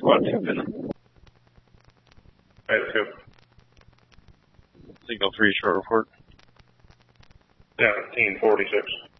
Squad 2 Finland. Right, 2. Signal 3, short report. 1746.